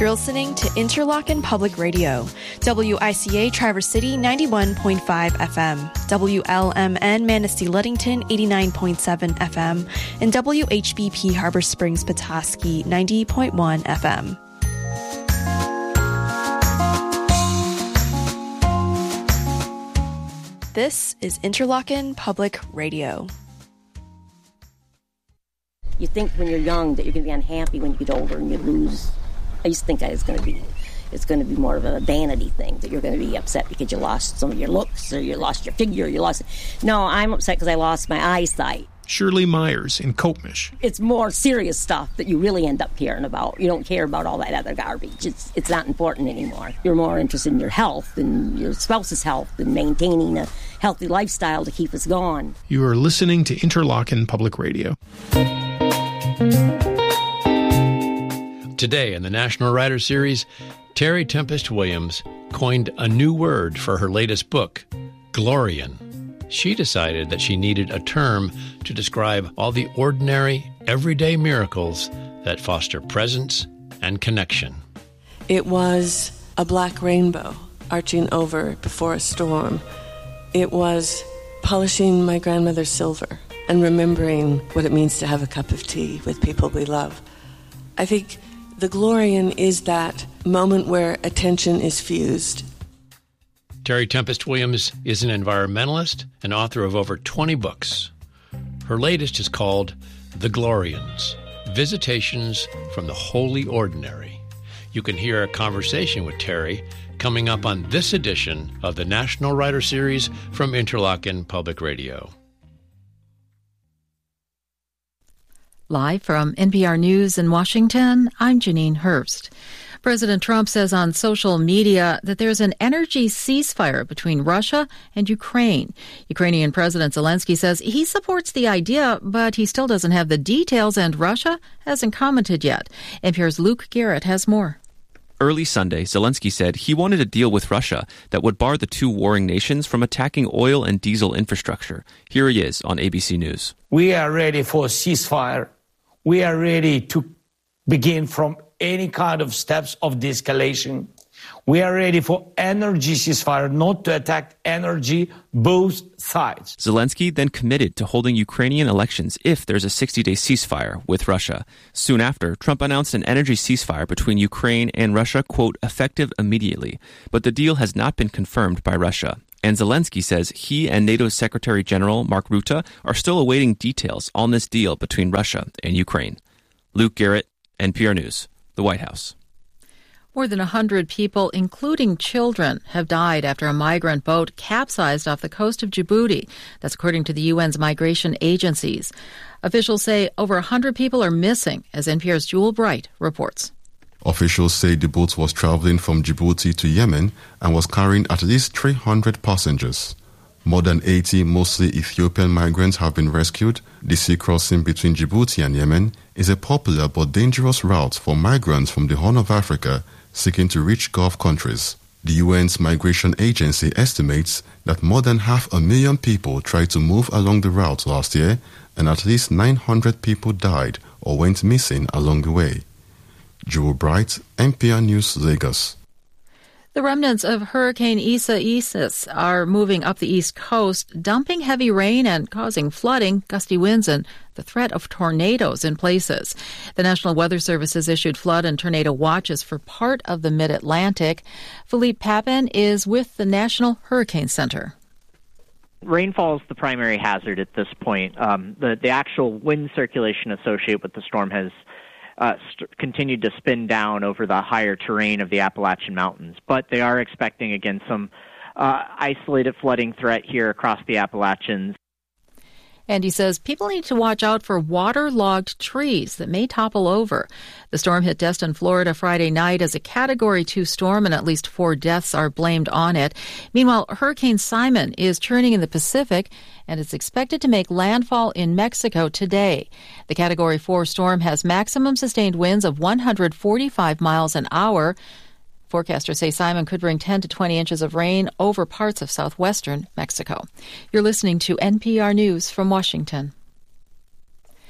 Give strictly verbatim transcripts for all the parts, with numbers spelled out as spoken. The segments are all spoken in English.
You're listening to Interlochen Public Radio, W I C A Traverse City ninety-one point five F M, W L M N Manistee Ludington eighty-nine point seven F M, and W H B P Harbor Springs Petoskey ninety point one F M. This is Interlochen Public Radio. You think when you're young that you're going to be unhappy when you get older and you lose. I used to think I was going to be, it's going to be more of a vanity thing, that you're going to be upset because you lost some of your looks or you lost your figure, you lost. No, I'm upset because I lost my eyesight. Shirley Myers in Kopmish. It's more serious stuff that you really end up caring about. You don't care about all that other garbage. It's it's not important anymore. You're more interested in your health and your spouse's health and maintaining a healthy lifestyle to keep us going. You are listening to Interlochen Public Radio. Today in the National Writer Series, Terry Tempest Williams coined a new word for her latest book, Glorian. She decided that she needed a term to describe all the ordinary, everyday miracles that foster presence and connection. It was a black rainbow arching over before a storm. It was polishing my grandmother's silver and remembering what it means to have a cup of tea with people we love. I think the Glorian is that moment where attention is fused. Terry Tempest Williams is an environmentalist and author of over twenty books. Her latest is called The Glorians, Visitations from the Holy Ordinary. You can hear a conversation with Terry coming up on this edition of the National Writer Series from Interlochen Public Radio. Live from N P R News in Washington, I'm Janine Herbst. President Trump says on social media that there's an energy ceasefire between Russia and Ukraine. Ukrainian President Zelensky says he supports the idea, but he still doesn't have the details, and Russia hasn't commented yet. N P R's Luke Garrett has more. Early Sunday, Zelensky said he wanted a deal with Russia that would bar the two warring nations from attacking oil and diesel infrastructure. Here he is on A B C News. We are ready for a ceasefire. We are ready to begin from any kind of steps of de-escalation. We are ready for energy ceasefire, not to attack energy, both sides. Zelensky then committed to holding Ukrainian elections if there's a sixty-day ceasefire with Russia. Soon after, Trump announced an energy ceasefire between Ukraine and Russia, quote, effective immediately. But the deal has not been confirmed by Russia. And Zelensky says he and NATO's Secretary General Mark Rutte are still awaiting details on this deal between Russia and Ukraine. Luke Garrett, N P R News, the White House. More than one hundred people, including children, have died after a migrant boat capsized off the coast of Djibouti. That's according to the U N's migration agencies. Officials say over one hundred people are missing, as N P R's Jewel Bright reports. Officials say the boat was traveling from Djibouti to Yemen and was carrying at least three hundred passengers. More than eighty, mostly Ethiopian migrants, have been rescued. The sea crossing between Djibouti and Yemen is a popular but dangerous route for migrants from the Horn of Africa seeking to reach Gulf countries. The U N's migration agency estimates that more than half a million people tried to move along the route last year, and at least nine hundred people died or went missing along the way. Jewel Bright, N P R News, Lagos. The remnants of Hurricane Isaias are moving up the East Coast, dumping heavy rain and causing flooding, gusty winds, and the threat of tornadoes in places. The National Weather Service has issued flood and tornado watches for part of the Mid-Atlantic. Philippe Papin is with the National Hurricane Center. Rainfall is the primary hazard at this point. Um, the, the actual wind circulation associated with the storm has Uh, st- continued to spin down over the higher terrain of the Appalachian Mountains. But they are expecting, again, some uh, isolated flooding threat here across the Appalachians. And he says people need to watch out for waterlogged trees that may topple over. The storm hit Destin, Florida Friday night as a Category two storm, and at least four deaths are blamed on it. Meanwhile, Hurricane Simon is churning in the Pacific, and it's expected to make landfall in Mexico today. The Category four storm has maximum sustained winds of one hundred forty-five miles an hour. Forecasters say Simon could bring ten to twenty inches of rain over parts of southwestern Mexico. You're listening to N P R News from Washington.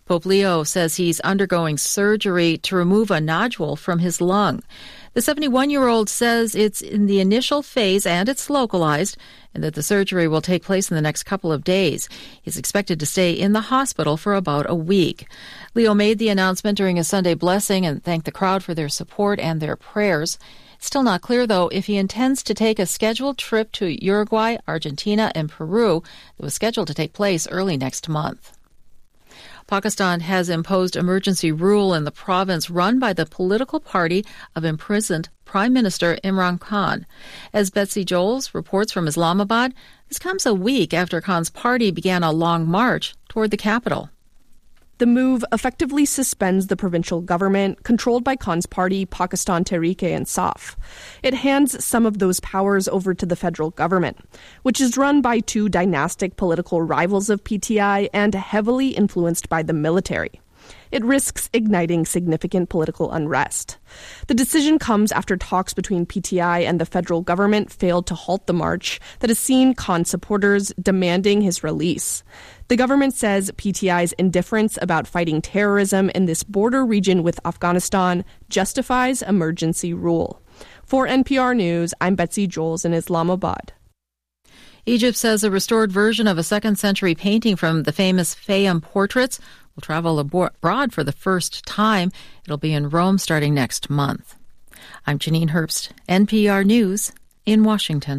Pope Leo says he's undergoing surgery to remove a nodule from his lung. The seventy-one-year-old says it's in the initial phase and it's localized, and that the surgery will take place in the next couple of days. He's expected to stay in the hospital for about a week. Leo made the announcement during a Sunday blessing and thanked the crowd for their support and their prayers. Still not clear, though, if he intends to take a scheduled trip to Uruguay, Argentina, and Peru that was scheduled to take place early next month. Pakistan has imposed emergency rule in the province run by the political party of imprisoned Prime Minister Imran Khan. As Betsy Joels reports from Islamabad, this comes a week after Khan's party began a long march toward the capital. The move effectively suspends the provincial government controlled by Khan's party, Pakistan Tehreek-e-Insaf. It hands some of those powers over to the federal government, which is run by two dynastic political rivals of P T I and heavily influenced by the military. It risks igniting significant political unrest. The decision comes after talks between P T I and the federal government failed to halt the march that has seen Khan supporters demanding his release. The government says P T I's indifference about fighting terrorism in this border region with Afghanistan justifies emergency rule. For N P R News, I'm Betsy Joels in Islamabad. Egypt says a restored version of a second century painting from the famous Fayum portraits will travel abroad for the first time. It'll be in Rome starting next month. I'm Janine Herbst, N P R News in Washington.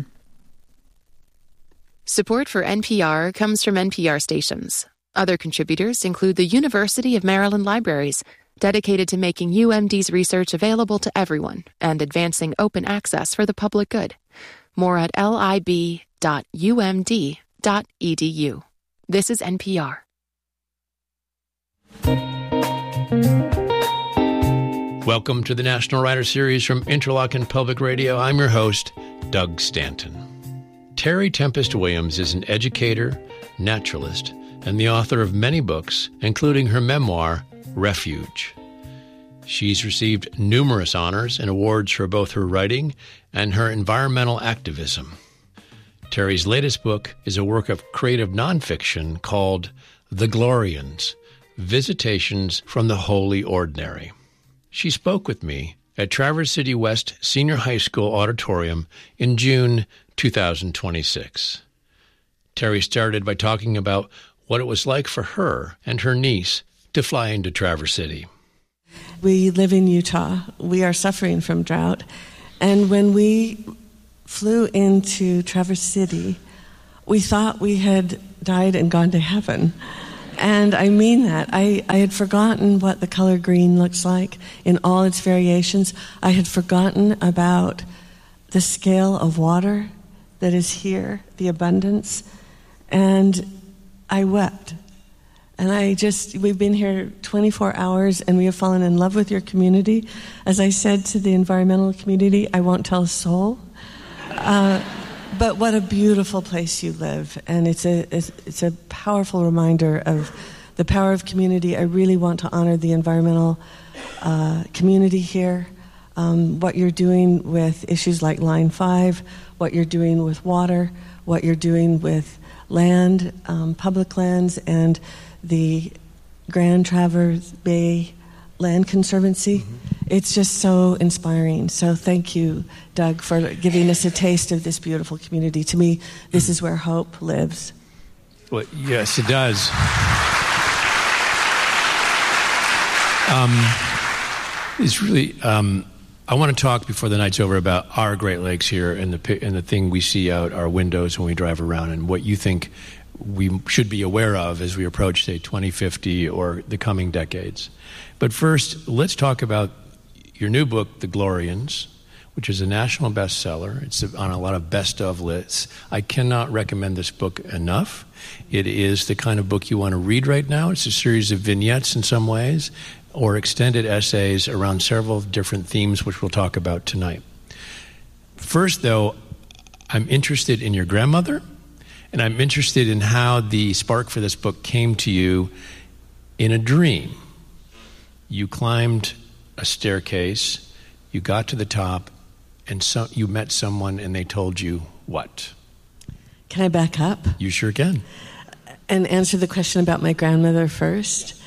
Support for N P R comes from N P R stations. Other contributors include the University of Maryland Libraries, dedicated to making U M D's research available to everyone and advancing open access for the public good. More at lib dot u m d dot e d u. This is N P R. Welcome to the National Writer Series from Interlochen Public Radio. I'm your host, Doug Stanton. Terry Tempest Williams is an educator, naturalist, and the author of many books, including her memoir, Refuge. She's received numerous honors and awards for both her writing and her environmental activism. Terry's latest book is a work of creative nonfiction called The Glorians, Visitations from the Holy Ordinary. She spoke with me at Traverse City West Senior High School Auditorium in June two thousand twenty-six. Terry started by talking about what it was like for her and her niece to fly into Traverse City. We live in Utah. We are suffering from drought. And when we flew into Traverse City, we thought we had died and gone to heaven. And I mean that. I, I had forgotten what the color green looks like in all its variations. I had forgotten about the scale of water that is here, the abundance. And I wept. And I just, we've been here twenty-four hours and we have fallen in love with your community. As I said to the environmental community, I won't tell a soul. Uh, but what a beautiful place you live. And it's a, it's, it's a powerful reminder of the power of community. I really want to honor the environmental uh, community here. Um, what you're doing with issues like Line five, what you're doing with water, what you're doing with land, um, public lands, and the Grand Traverse Bay Land Conservancy. Mm-hmm. It's just so inspiring. So thank you, Doug, for giving us a taste of this beautiful community. To me, this is where hope lives. Well, yes, it does. Um, it's really... Um, I want to talk before the night's over about our Great Lakes here and the and the thing we see out our windows when we drive around, and what you think we should be aware of as we approach, say, twenty fifty or the coming decades. But first, let's talk about your new book, The Glorians, which is a national bestseller. It's on a lot of best-of lists. I cannot recommend this book enough. It is the kind of book you want to read right now. It's a series of vignettes in some ways, or extended essays around several different themes, which we'll talk about tonight. First, though, I'm interested in your grandmother, and I'm interested in how the spark for this book came to you in a dream. You climbed a staircase, you got to the top, and so you met someone, and they told you what? Can I back up? You sure can. And answer the question about my grandmother first.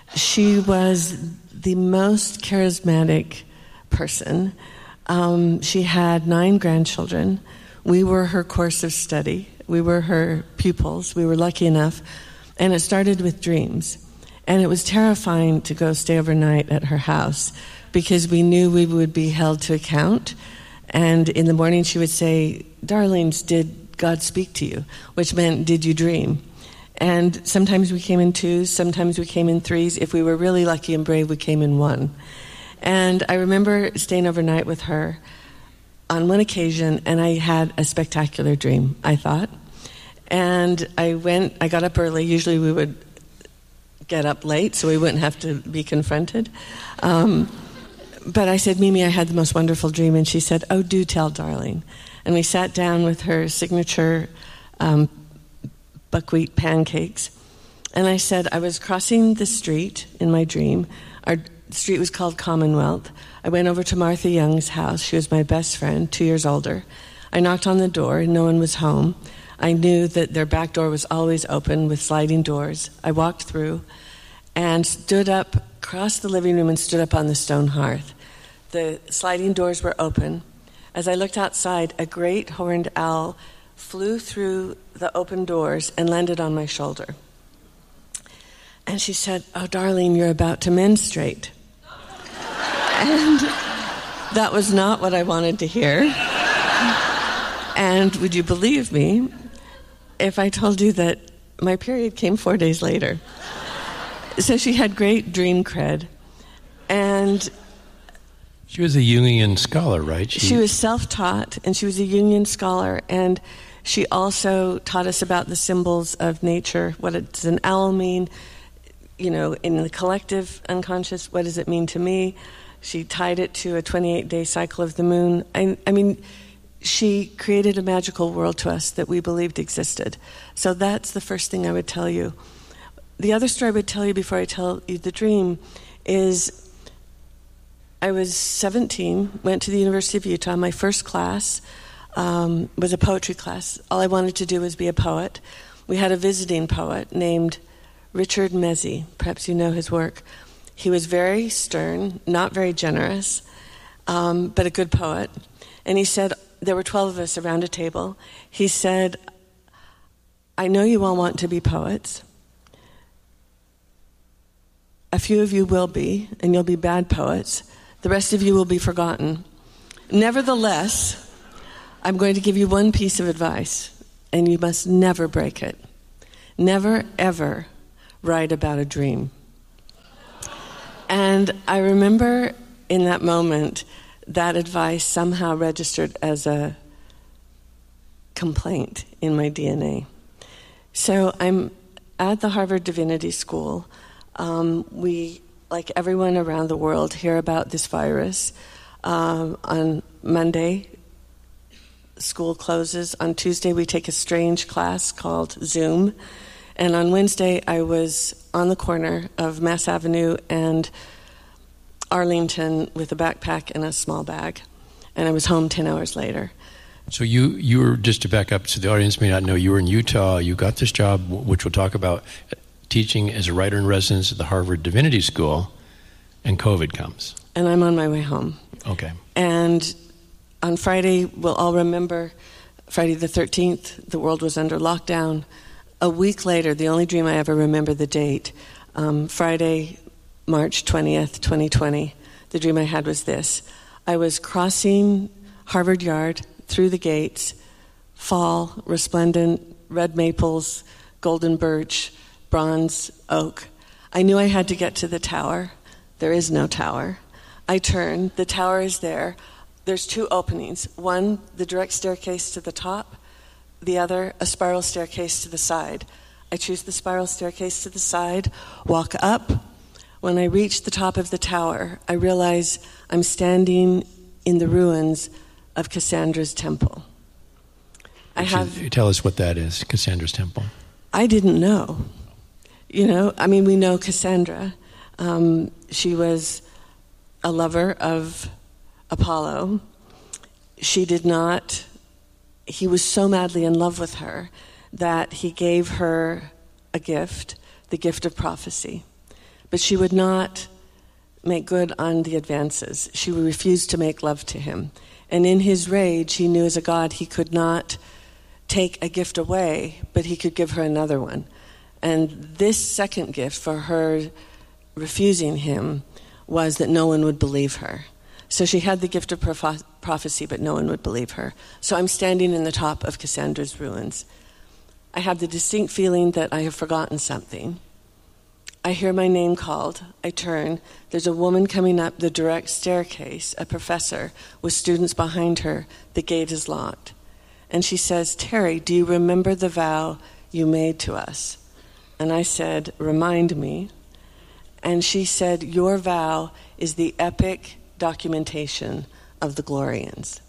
She was the most charismatic person. Um, she had nine grandchildren. We were her course of study. We were her pupils. We were lucky enough. And it started with dreams. And it was terrifying to go stay overnight at her house because we knew we would be held to account. And in the morning she would say, "Darlings, did God speak to you?" Which meant, "Did you dream?" And sometimes we came in twos, sometimes we came in threes. If we were really lucky and brave, we came in one. And I remember staying overnight with her on one occasion, and I had a spectacular dream, I thought. And I went, I got up early. Usually we would get up late so we wouldn't have to be confronted. Um, but I said, "Mimi, I had the most wonderful dream." And she said, "Oh, do tell, darling." And we sat down with her signature um, buckwheat pancakes. And I said, I was crossing the street in my dream. Our street was called Commonwealth. I went over to Martha Young's house. She was my best friend, two years older. I knocked on the door. No one was home. I knew that their back door was always open with sliding doors. I walked through and stood up, crossed the living room and stood up on the stone hearth. The sliding doors were open. As I looked outside, a great horned owl flew through the open doors and landed on my shoulder. And she said, "Oh, darling, you're about to menstruate." And that was not what I wanted to hear. And would you believe me if I told you that my period came four days later? So she had great dream cred. And she was a Jungian scholar, right? She, she was self-taught, and she was a Jungian scholar, and she also taught us about the symbols of nature. What does an owl mean? You know, in the collective unconscious, what does it mean to me? She tied it to a twenty-eight day cycle of the moon. I, I mean, she created a magical world to us that we believed existed. So that's the first thing I would tell you. The other story I would tell you before I tell you the dream is I was seventeen, went to the University of Utah. My first class um, was a poetry class. All I wanted to do was be a poet. We had a visiting poet named Richard Mezzi. Perhaps you know his work. He was very stern, not very generous, um, but a good poet. And he said, there were twelve of us around a table. He said, "I know you all want to be poets. A few of you will be, and you'll be bad poets. The rest of you will be forgotten. Nevertheless, I'm going to give you one piece of advice, and you must never break it. Never, ever write about a dream." And I remember in that moment, that advice somehow registered as a complaint in my D N A. So I'm at the Harvard Divinity School. Um, we, like everyone around the world, hear about this virus. Um, on Monday, school closes. On Tuesday, we take a strange class called Zoom. And on Wednesday, I was on the corner of Mass Avenue and Arlington with a backpack and a small bag. And I was home ten hours later. So you, you were, just to back up so the audience may not know, you were in Utah. You got this job, which we'll talk about, teaching as a writer-in-residence at the Harvard Divinity School, and COVID comes. And I'm on my way home. Okay. And on Friday, we'll all remember, Friday the thirteenth, the world was under lockdown. A week later, the only dream I ever remember the date, um, Friday, March twentieth, twenty twenty, the dream I had was this. I was crossing Harvard Yard through the gates, fall, resplendent, red maples, golden birch, bronze oak. I knew I had to get to the tower. There is no tower. I turn, the tower is there. There's two openings. One, the direct staircase to the top. The other, a spiral staircase to the side. I choose the spiral staircase to the side, walk up. When I reach the top of the tower, I realize I'm standing in the ruins of Cassandra's temple. I have. You tell us what that is, Cassandra's temple. I didn't know. You know, I mean, we know Cassandra. Um, she was a lover of Apollo. She did not. He was so madly in love with her that he gave her a gift, the gift of prophecy. but she would not make good on the advances. She refused to make love to him. And in his rage, he knew as a god he could not take a gift away, but he could give her another one. And this second gift for her refusing him was that no one would believe her. So she had the gift of proph- prophecy, but no one would believe her. So I'm standing in the top of Cassandra's ruins. I have the distinct feeling that I have forgotten something. I hear my name called. I turn. There's a woman coming up the direct staircase, a professor, with students behind her. The gate is locked. And she says, "Terry, do you remember the vow you made to us?" And I said, "Remind me." And she said, "Your vow is the epic documentation of the Glorians."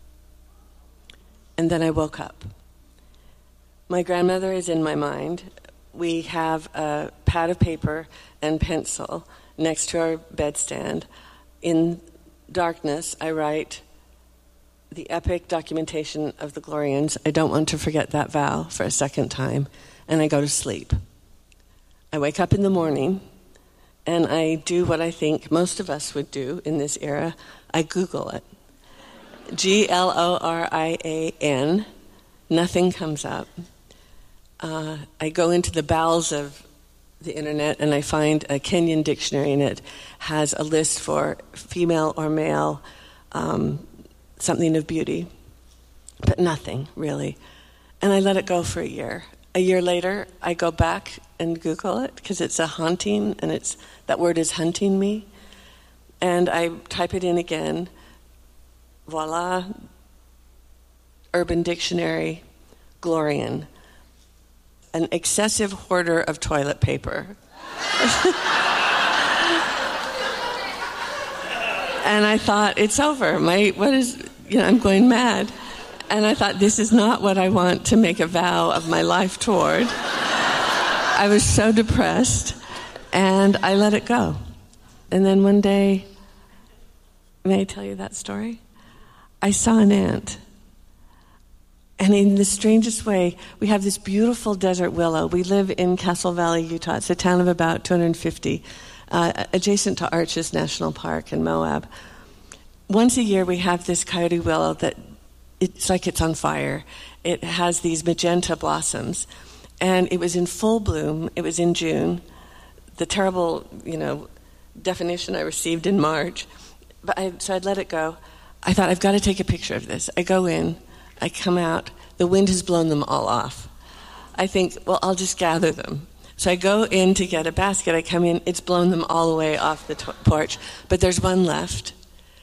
And then I woke up. My grandmother is in my mind. We have a pad of paper and pencil next to our bedstand. In darkness, I write, "The epic documentation of the Glorians." I don't want to forget that vow for a second time. And I go to sleep. I wake up in the morning, and I do what I think most of us would do in this era. I Google it. G L O R I A N. Nothing comes up. Uh, I go into the bowels of the internet, and I find a Kenyan dictionary, and it has a list for female or male, um, something of beauty, but nothing, really. And I let it go for a year. A year later, I go back and Google it, because it's a haunting, and it's that word is hunting me. And I type it in again. Voila. Urban Dictionary, Glorian. An excessive hoarder of toilet paper. And I thought, it's over. My, what is, you know, I'm going mad. And I thought, this is not what I want to make a vow of my life toward. I was so depressed, and I let it go. And then one day, may I tell you that story? I saw an ant. And in the strangest way, we have this beautiful desert willow. We live in Castle Valley, Utah. It's a town of about two hundred fifty, uh, adjacent to Arches National Park in Moab. Once a year, we have this coyote willow that it's like it's on fire. It has these magenta blossoms. And it was in full bloom. It was in June. The terrible, you know, definition I received in March. But I, so I'd let it go. I thought, I've got to take a picture of this. I go in. I come out. The wind has blown them all off. I think, well, I'll just gather them. So I go in to get a basket. I come in. It's blown them all the way off the t- porch. But there's one left.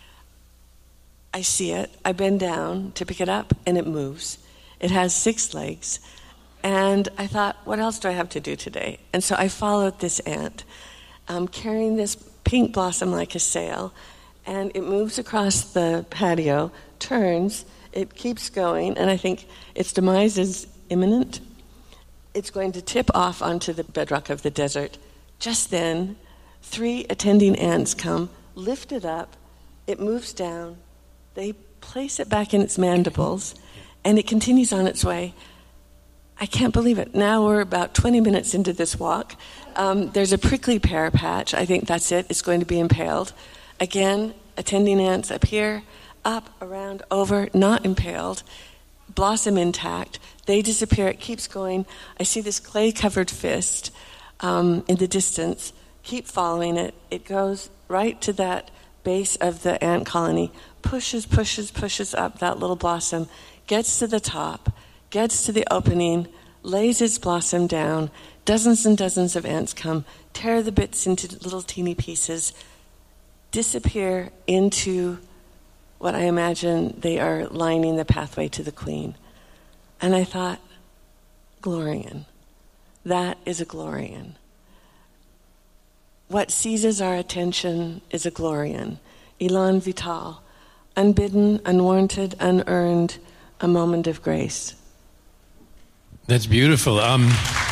I see it. I bend down to pick it up, and it moves. It has six legs. And I thought, what else do I have to do today? And so I followed this ant, um, carrying this pink blossom like a sail, and it moves across the patio, turns, it keeps going, and I think its demise is imminent. It's going to tip off onto the bedrock of the desert. Just then, three attending ants come, lift it up, it moves down, they place it back in its mandibles, and it continues on its way. I can't believe it. Now we're about twenty minutes into this walk. Um, there's a prickly pear patch. I think that's it. It's going to be impaled. Again, attending ants appear, up, around, over, not impaled, blossom intact. They disappear. It keeps going. I see this clay-covered fist um, in the distance. Keep following it. It goes right to that base of the ant colony, pushes, pushes, pushes up that little blossom, gets to the top, gets to the opening, lays its blossom down. Dozens and dozens of ants come, tear the bits into little teeny pieces, disappear into what I imagine they are lining the pathway to the queen. And I thought, Glorian. That is a Glorian. What seizes our attention is a Glorian. Elan vital. Unbidden, unwarranted, unearned, a moment of grace. That's beautiful. Um,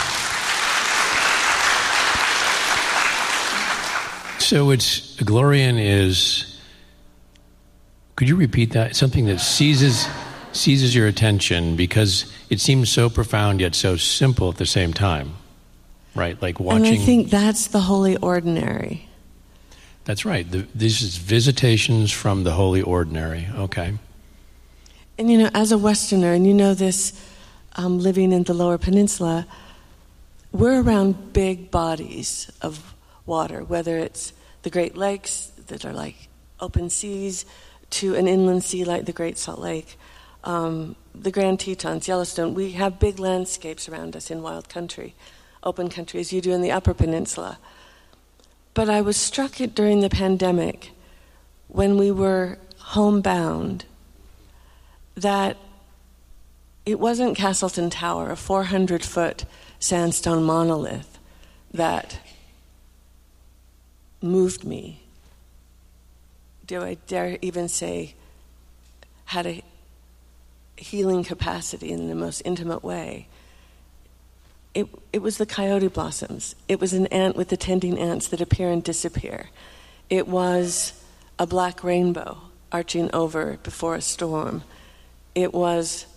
so it's, a Glorian is, could you repeat that? Something that seizes seizes your attention because it seems so profound yet so simple at the same time. right? Like watching. And I think that's the holy ordinary. That's right. The, this is visitations from the holy ordinary. Okay. And you know, as a Westerner, and you know this, um, living in the Lower Peninsula, we're around big bodies of water, whether it's the Great Lakes that are like open seas, to an inland sea like the Great Salt Lake, um, the Grand Tetons, Yellowstone. We have big landscapes around us in wild country, open country, as you do in the Upper Peninsula. But I was struck it during the pandemic, when we were homebound, that it wasn't Castleton Tower, a four hundred foot sandstone monolith, that moved me. Do I dare even say had a healing capacity in the most intimate way? It, it was the coyote blossoms. It was an ant with attending ants that appear and disappear. It was a black rainbow arching over before a storm. It was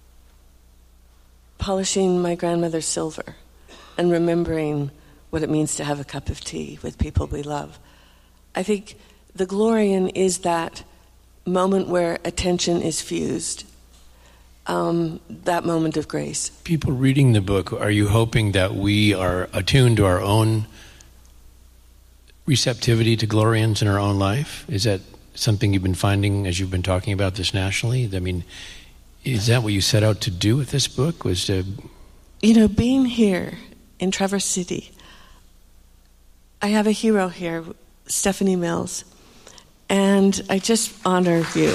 polishing my grandmother's silver and remembering what it means to have a cup of tea with people we love. I think the Glorian is that moment where attention is fused, um, that moment of grace. People reading the book, are you hoping that we are attuned to our own receptivity to Glorians in our own life? Is that something you've been finding as you've been talking about this nationally? I mean, is that what you set out to do with this book? Was to, you know, being here in Traverse City, I have a hero here, Stephanie Mills, and I just honor you.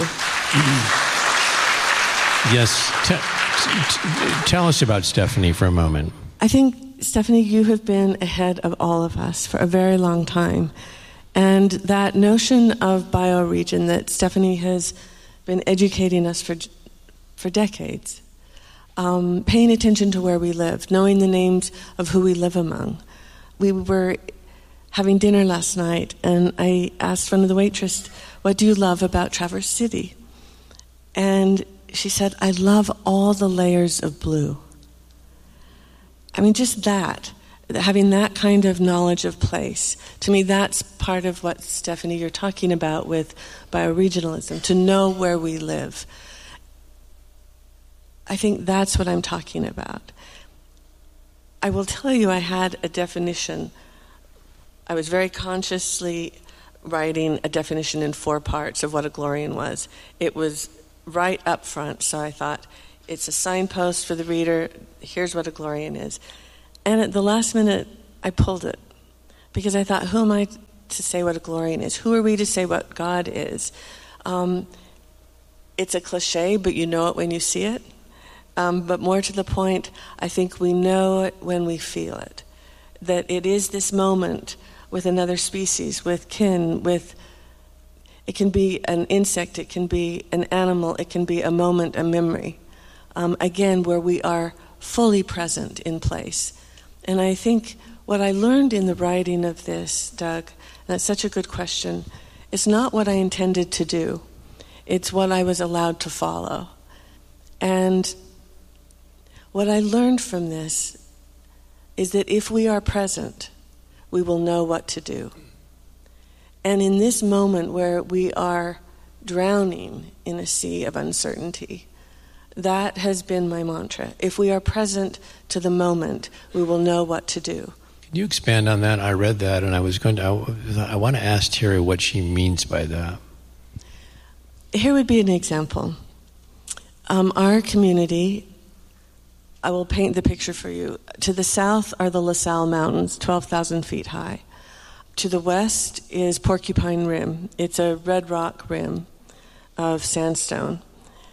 Yes, t- t- tell us about Stephanie for a moment. I think, Stephanie, you have been ahead of all of us for a very long time. And that notion of bioregion that Stephanie has been educating us for for decades, um, paying attention to where we live, knowing the names of who we live among. We were having dinner last night, and I asked one of the waitress, what do you love about Traverse City? And she said, I love all the layers of blue. I mean, just that, having that kind of knowledge of place, to me that's part of what, Stephanie, you're talking about with bioregionalism, to know where we live. I think that's what I'm talking about. I will tell you I had a definition. I was very consciously writing a definition in four parts of what a Glorian was. It was right up front, so I thought, it's a signpost for the reader, here's what a Glorian is. And at the last minute, I pulled it, because I thought, who am I to say what a Glorian is? Who are we to say what God is? Um, it's a cliche, but you know it when you see it. Um, but more to the point, I think we know it when we feel it. That it is this moment with another species, with kin, with, it can be an insect, it can be an animal, it can be a moment, a memory. Um, again, where we are fully present in place. And I think what I learned in the writing of this, Doug, and that's such a good question, it's not what I intended to do. It's what I was allowed to follow. And what I learned from this is that if we are present, we will know what to do. And in this moment where we are drowning in a sea of uncertainty, that has been my mantra. If we are present to the moment, we will know what to do. Can you expand on that? I read that, and I was going to, I, I want to ask Terry what she means by that. Here would be an example. Um, our community, I will paint the picture for you. To the south are the La Salle Mountains, twelve thousand feet high. To the west is Porcupine Rim. It's a red rock rim of sandstone.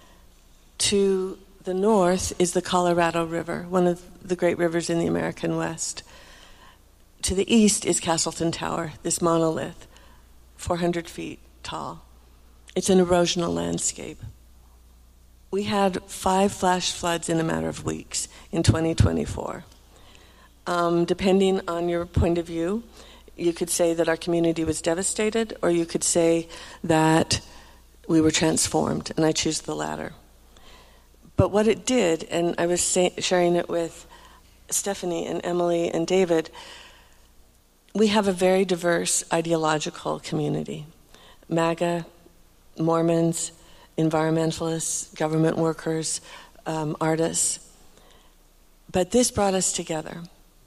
To the north is the Colorado River, one of the great rivers in the American West. To the east is Castleton Tower, this monolith, four hundred feet tall. It's an erosional landscape. We had five flash floods in a matter of weeks in twenty twenty-four. Um, depending on your point of view, you could say that our community was devastated, or you could say that we were transformed, and I choose the latter. But what it did, and I was say, sharing it with Stephanie and Emily and David, we have a very diverse ideological community. MAGA, Mormons, environmentalists, government workers, um, artists. But this brought us together.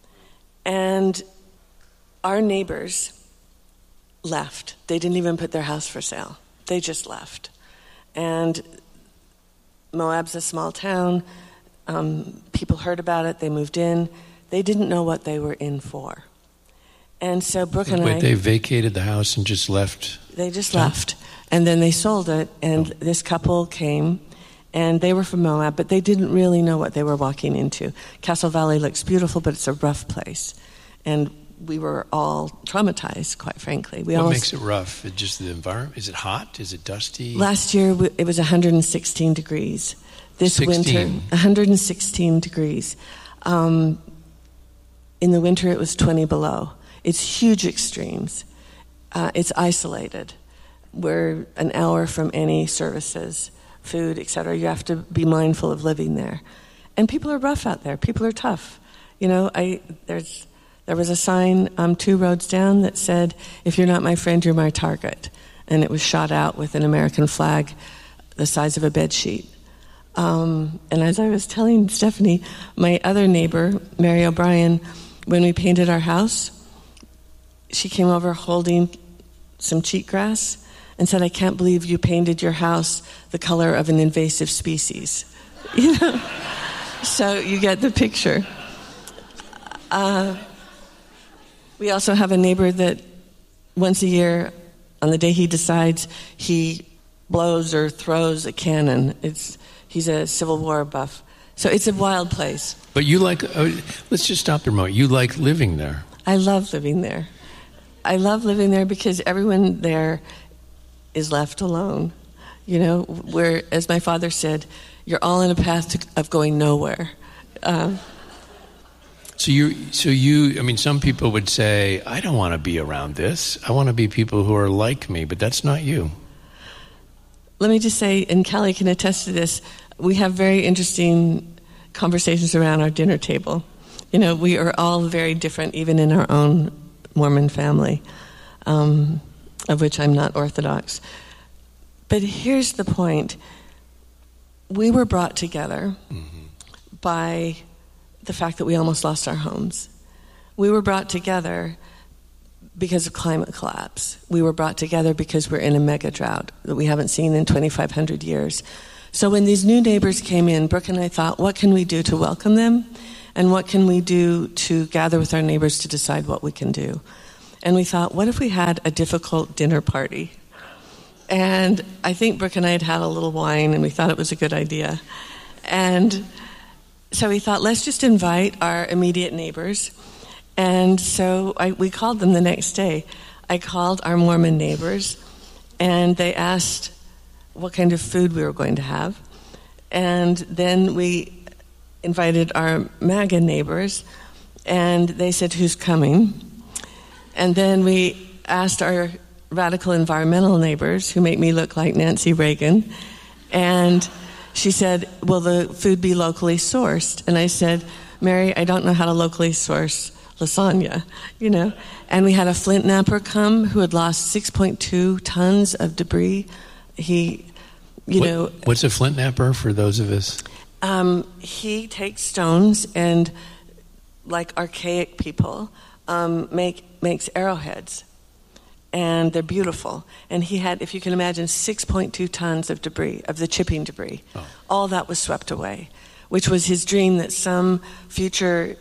And our neighbors left. They didn't even put their house for sale. They just left. And Moab's a small town. Um, people heard about it. They moved in. They didn't know what they were in for. And so Brooke and Wait, I... they vacated the house and just left? They just left. And then they sold it, and oh. this couple came, and they were from Moab, but they didn't really know what they were walking into. Castle Valley looks beautiful, but it's a rough place. And we were all traumatized, quite frankly. We what almost, makes it rough? It just the environment? Is it hot? Is it dusty? Last year, it was one hundred sixteen degrees. This sixteen. winter, one hundred sixteen degrees. Um, in the winter, it was twenty below. It's huge extremes. Uh, it's isolated. We're an hour from any services, food, et cetera. You have to be mindful of living there. And people are rough out there. People are tough. You know, I there's there was a sign um, two roads down that said, "If you're not my friend, you're my target." And it was shot out with an American flag the size of a bed sheet. Um, and as I was telling Stephanie, my other neighbor, Mary O'Brien, when we painted our house, she came over holding some cheatgrass and said, "I can't believe you painted your house the color of an invasive species." You know? So you get the picture. Uh, we also have a neighbor that once a year, on the day he decides, he blows or throws a cannon. It's he's a Civil War buff. So it's a wild place. But you like, uh, let's just stop there a moment. You like living there. I love living there. I love living there because everyone there is left alone. You know, where, as my father said, you're all in a path to, of going nowhere. Um, so you, so you, I mean, some people would say, I don't want to be around this. I want to be people who are like me, but that's not you. Let me just say, and Callie can attest to this, we have very interesting conversations around our dinner table. You know, we are all very different, even in our own Mormon family, um, of which I'm not Orthodox. But here's the point. We were brought together mm-hmm. by the fact that we almost lost our homes. We were brought together because of climate collapse. We were brought together because we're in a mega drought that we haven't seen in twenty-five hundred years. So when these new neighbors came in, Brooke and I thought, what can we do to welcome them? And what can we do to gather with our neighbors to decide what we can do? And we thought, what if we had a difficult dinner party? And I think Brooke and I had had a little wine, and we thought it was a good idea. And so we thought, let's just invite our immediate neighbors. And so I, we called them the next day. I called our Mormon neighbors, and they asked what kind of food we were going to have. And then we invited our MAGA neighbors, and they said, who's coming? And then we asked our radical environmental neighbors, who make me look like Nancy Reagan, and she said, will the food be locally sourced? And I said, Mary, I don't know how to locally source lasagna, you know. And we had a Flint Napper come who had lost six point two tons of debris. He, you what, know... What's a Flint Napper for those of us? Um, he takes stones and, like archaic people, um, make makes arrowheads, and they're beautiful. And he had, if you can imagine, six point two tons of debris, of the chipping debris. Oh. All that was swept away, which was his dream that some future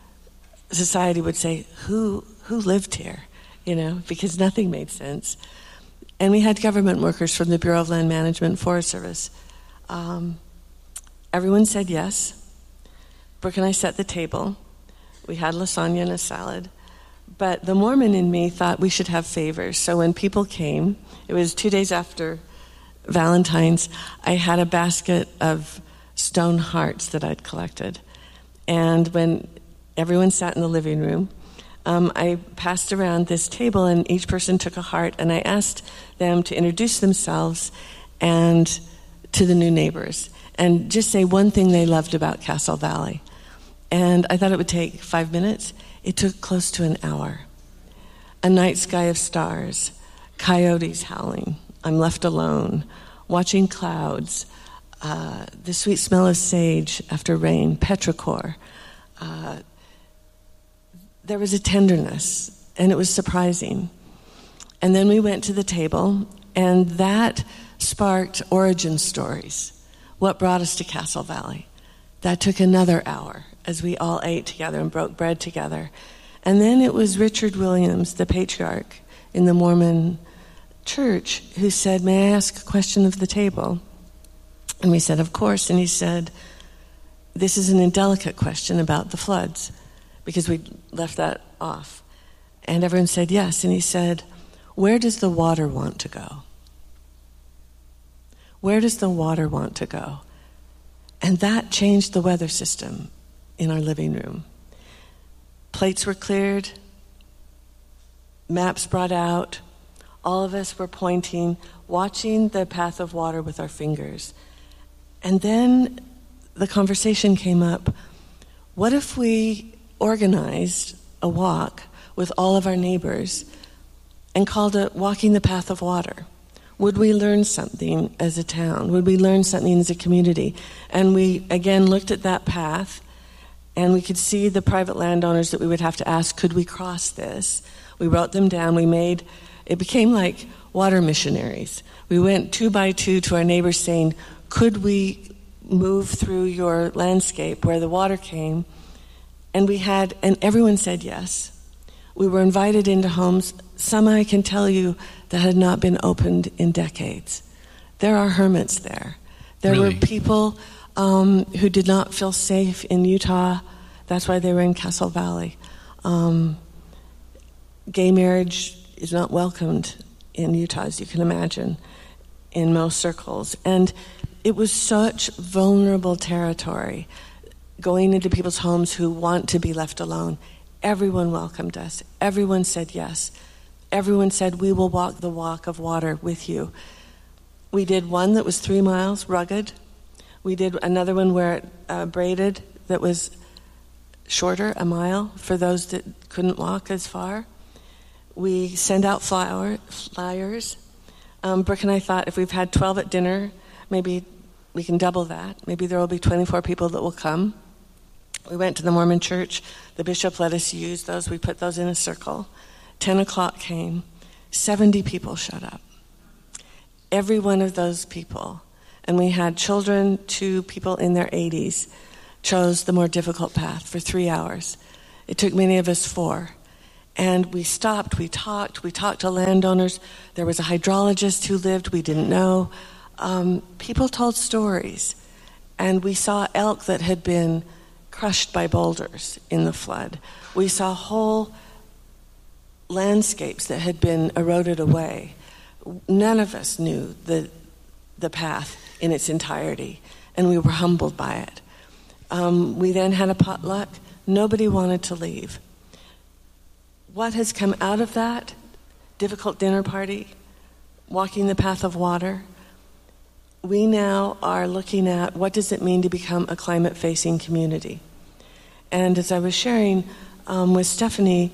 society would say, who who lived here, you know, because nothing made sense. And we had government workers from the Bureau of Land Management, Forest Service. Um, Everyone said yes. Brooke and I set the table. We had lasagna and a salad. But the Mormon in me thought we should have favors. So when people came, it was two days after Valentine's, I had a basket of stone hearts that I'd collected. And when everyone sat in the living room, um, I passed around this table, and each person took a heart, and I asked them to introduce themselves and to the new neighbors, and just say one thing they loved about Castle Valley. And I thought it would take five minutes. It took close to an hour. A night sky of stars, coyotes howling, I'm left alone, watching clouds, uh, the sweet smell of sage after rain, petrichor. Uh, there was a tenderness, and it was surprising. And then we went to the table, and that sparked origin stories. What brought us to Castle Valley? That took another hour as we all ate together and broke bread together. And then it was Richard Williams, the patriarch in the Mormon church, who said, may I ask a question of the table? And we said, of course. And he said, this is an indelicate question about the floods, because we left that off. And everyone said yes. And he said, where does the water want to go? Where does the water want to go? And that changed the weather system in our living room. Plates were cleared, maps brought out, all of us were pointing, watching the path of water with our fingers. And then the conversation came up, what if we organized a walk with all of our neighbors and called it Walking the Path of Water? Would we learn something as a town? Would we learn something as a community? And we, again, looked at that path, and we could see the private landowners that we would have to ask, could we cross this? We wrote them down. We made, it became like water missionaries. We went two by two to our neighbors saying, could we move through your landscape where the water came? And we had, and everyone said yes. We were invited into homes, some I can tell you, that had not been opened in decades. There are hermits there. There Really? were people um, who did not feel safe in Utah. That's why they were in Castle Valley. Um, gay marriage is not welcomed in Utah, as you can imagine, in most circles. And it was such vulnerable territory, going into people's homes who want to be left alone. Everyone welcomed us. Everyone said yes. Everyone said, we will walk the walk of water with you. We did one that was three miles, rugged. We did another one where it uh, braided, that was shorter, a mile, for those that couldn't walk as far. We sent out flower, flyers. Um, Brooke and I thought if we've had twelve at dinner, maybe we can double that. Maybe there will be twenty-four people that will come. We went to the Mormon church. The bishop let us use those. We put those in a circle. Ten o'clock came. seventy people showed up. Every one of those people, and we had children to people in their eighties, chose the more difficult path for three hours. It took many of us four. And we stopped, we talked, we talked to landowners. There was a hydrologist who lived, we didn't know. Um, people told stories. And we saw elk that had been crushed by boulders in the flood. We saw whole landscapes that had been eroded away. None of us knew the the path in its entirety, and we were humbled by it. Um, we then had a potluck. Nobody wanted to leave. What has come out of that? Difficult dinner party, walking the path of water. We now are looking at what does it mean to become a climate-facing community. And as I was sharing um, with Stephanie,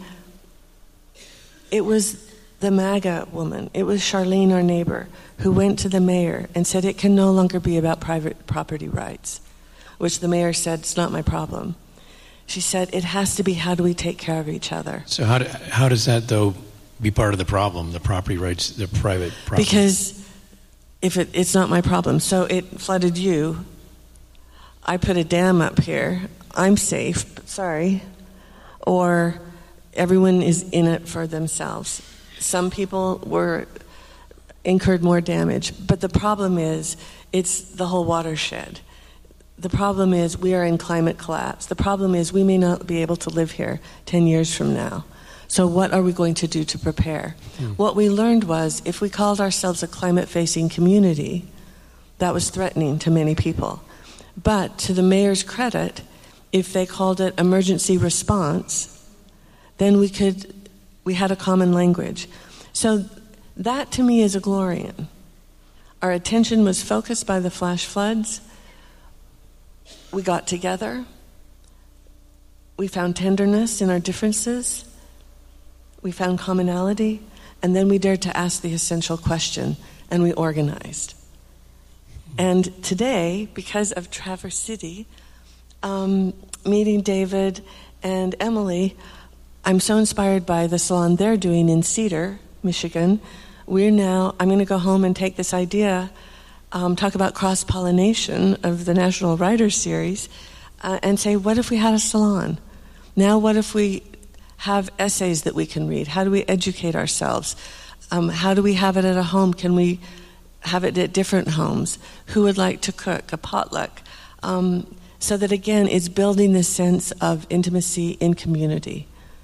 it was the MAGA woman, it was Charlene, our neighbor, who went to the mayor and said it can no longer be about private property rights, which the mayor said, it's not my problem. She said, it has to be, how do we take care of each other? So how do, how does that, though, be part of the problem, the property rights, the private property? Because if it, it's not my problem. So it flooded you. I put a dam up here. I'm safe, but sorry. Or everyone is in it for themselves. Some people were incurred more damage. But the problem is, it's the whole watershed. The problem is we are in climate collapse. The problem is we may not be able to live here ten years from now. So what are we going to do to prepare? Mm. What we learned was if we called ourselves a climate-facing community, that was threatening to many people. But to the mayor's credit, if they called it emergency response, then we could, we had a common language. So that to me is a Glorian. Our attention was focused by the flash floods. We got together. we found tenderness in our differences. We found commonality. And then we dared to ask the essential question, and we organized. And today, because of Traverse City, um, meeting David and Emily, I'm so inspired by the salon they're doing in Cedar, Michigan. We're now, I'm going to go home and take this idea, um, talk about cross-pollination of the National Writers Series, uh, and say, what if we had a salon? Now what if we have essays that we can read? How do we educate ourselves? Um, how do we have it at a home? Can we have it at different homes? Who would like to cook? A potluck. Um, so that, again, it's building this sense of intimacy in community.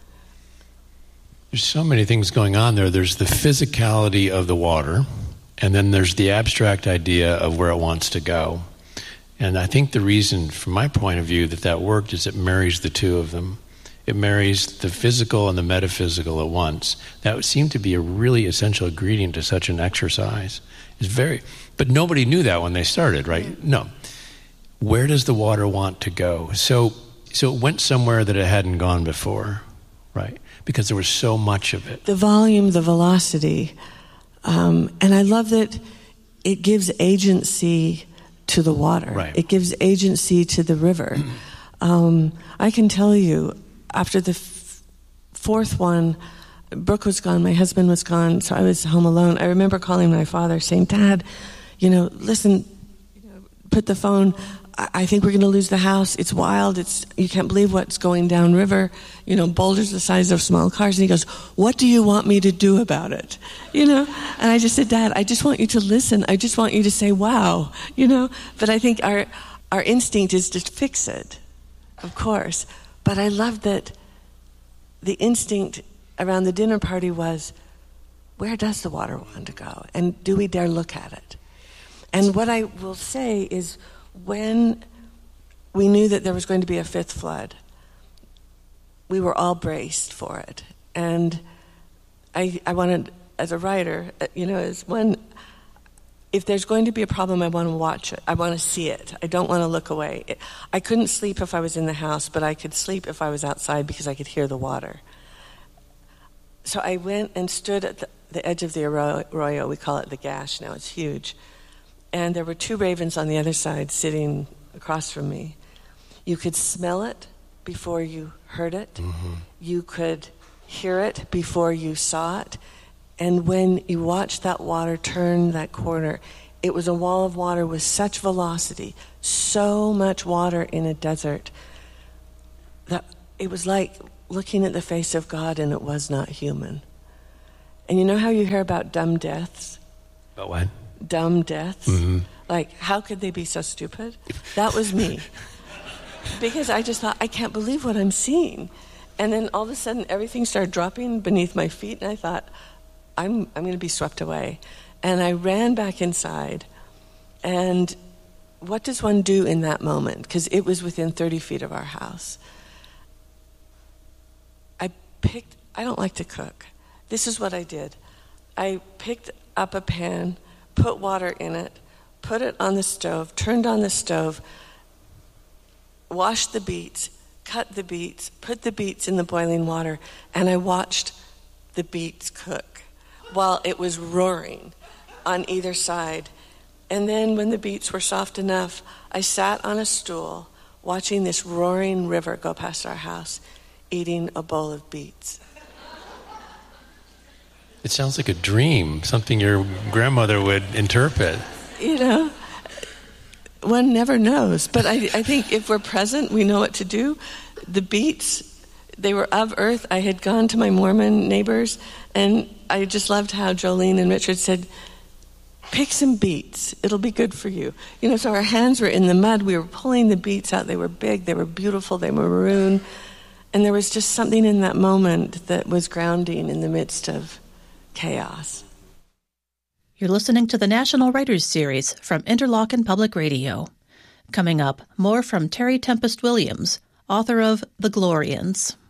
There's so many things going on there. There's the physicality of the water, and then there's the abstract idea of where it wants to go. And I think the reason, from my point of view, that that worked is it marries the two of them. It marries the physical and the metaphysical at once. That would seem to be a really essential ingredient to such an exercise. It's very, but nobody knew that when they started, right? No. Where does the water want to go? So, so it went somewhere that it hadn't gone before, right? Because there was so much of it. The volume, the velocity, um, and I love that it gives agency to the water. Right. It gives agency to the river. um, I can tell you, after the f- fourth one, Brooke was gone, my husband was gone, so I was home alone. I remember calling my father saying, Dad, you know, listen, put the phone, I, I think we're going to lose the house. It's wild. It's you can't believe what's going downriver. You know, boulders the size of small cars. And he goes, what do you want me to do about it? You know? And I just said, Dad, I just want you to listen. I just want you to say, wow. You know? But I think our our instinct is to fix it, of course. But I love that the instinct around the dinner party was, where does the water want to go? And do we dare look at it? And what I will say is, when we knew that there was going to be a fifth flood, we were all braced for it. And I, I wanted, as a writer, you know, as one, if there's going to be a problem, I want to watch it. I want to see it. I don't want to look away. I couldn't sleep if I was in the house, but I could sleep if I was outside because I could hear the water. So I went and stood at the, the edge of the arroyo. We call it the gash now. It's huge. And there were two ravens on the other side sitting across from me. You could smell it before you heard it. Mm-hmm. You could hear it before you saw it. And when you watched that water turn that corner, it was a wall of water with such velocity, so much water in a desert, that it was like looking at the face of God, and it was not human. And you know how you hear about dumb deaths? About what? Dumb deaths. Mm-hmm. Like, how could they be so stupid? That was me. Because I just thought, I can't believe what I'm seeing. And then all of a sudden, everything started dropping beneath my feet, and I thought, I'm I'm going to be swept away. And I ran back inside. And what does one do in that moment? Because it was within thirty feet of our house. I picked, I don't like to cook. This is what I did. I picked up a pan, put water in it, put it on the stove, turned on the stove, washed the beets, cut the beets, put the beets in the boiling water, and I watched the beets cook while it was roaring on either side. And then when the beets were soft enough, I sat on a stool watching this roaring river go past our house, eating a bowl of beets. It sounds like a dream, something your grandmother would interpret. You know, one never knows. But I, I think if we're present, we know what to do. The beets, they were of earth. I had gone to my Mormon neighbors, and I just loved how Jolene and Richard said, pick some beets. It'll be good for you. You know, so our hands were in the mud. We were pulling the beets out. They were big. They were beautiful. They were maroon. And there was just something in that moment that was grounding in the midst of chaos. You're listening to the National Writers Series from Interlochen Public Radio. Coming up, more from Terry Tempest Williams, author of The Glorians.